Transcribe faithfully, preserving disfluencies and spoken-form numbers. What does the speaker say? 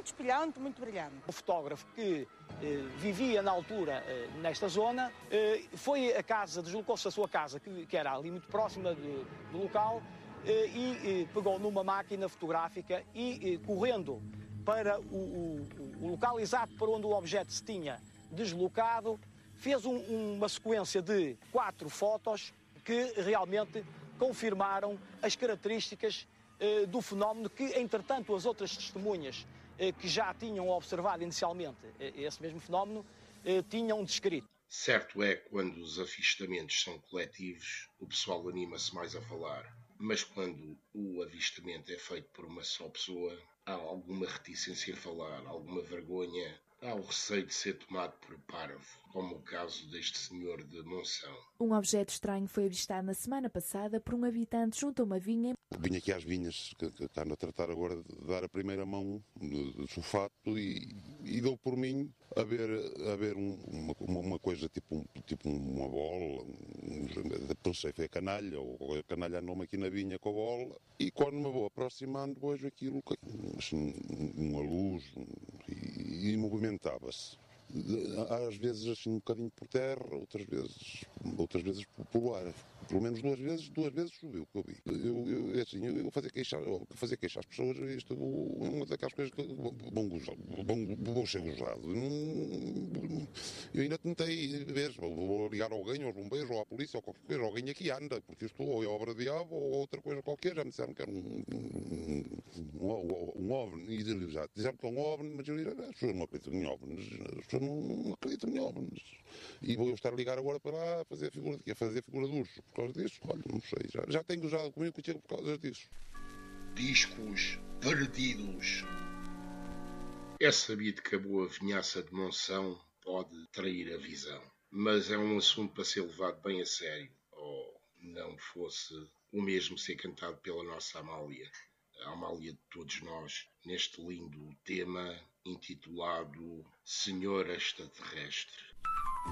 muito brilhante, muito brilhante. O fotógrafo que eh, vivia na altura eh, nesta zona eh, foi a casa, deslocou-se a sua casa, que, que era ali muito próxima do, do local, eh, e eh, pegou numa máquina fotográfica e, eh, correndo para o, o, o local exato para onde o objeto se tinha deslocado, fez um, uma sequência de quatro fotos que realmente confirmaram as características eh, do fenómeno que, entretanto, as outras testemunhas eh, que já tinham observado inicialmente eh, esse mesmo fenómeno eh, tinham descrito. Certo é, quando os avistamentos são coletivos, o pessoal anima-se mais a falar. Mas quando o avistamento é feito por uma só pessoa, há alguma reticência em falar, alguma vergonha, há o receio de ser tomado por parvo, como o caso deste senhor de Monção. Um objeto estranho foi avistado na semana passada por um habitante junto a uma vinha. Vim aqui às vinhas, que, que estão a tratar agora de dar a primeira mão do, do sulfato e, e dou por mim a ver, a ver um, uma, uma coisa tipo, um, tipo uma bola, um, não sei, foi a canalha, ou a canalha andou-me aqui na vinha com a bola, e quando me vou aproximando vejo aquilo, assim, uma luz, e, e movimentava-se. Às vezes assim um bocadinho por terra, outras vezes, outras vezes pelo ar. Pelo menos duas vezes, duas vezes choveu, que eu vi. Eu, eu, assim, eu fazer queixar, fazer queixar as pessoas, isto é uma daquelas coisas que vão, vão, vão ser gozados. Eu ainda tentei ver, vou ligar a alguém, aos bombeiros, ou à polícia, ou qualquer coisa, alguém aqui anda, porque isto ou é obra de diabo ou outra coisa qualquer. Já me disseram que era um, um, um, um OVNI, e já disseram que é um OVNI, mas eu disse, as pessoas não acreditam em OVNIs, as pessoas não, não acreditam em OVNIs. E vou estar a ligar agora para lá, fazer figura de quê? Fazer figura de urso. Por causa disso, olha, não sei, já, já tenho gozado comigo que chego por causa disso. Discos perdidos. É sabido que a boa vinhaça de Monção pode trair a visão, mas é um assunto para ser levado bem a sério, ou não fosse o mesmo ser cantado pela nossa Amália, a Amália de todos nós, neste lindo tema intitulado Senhor Extraterrestre.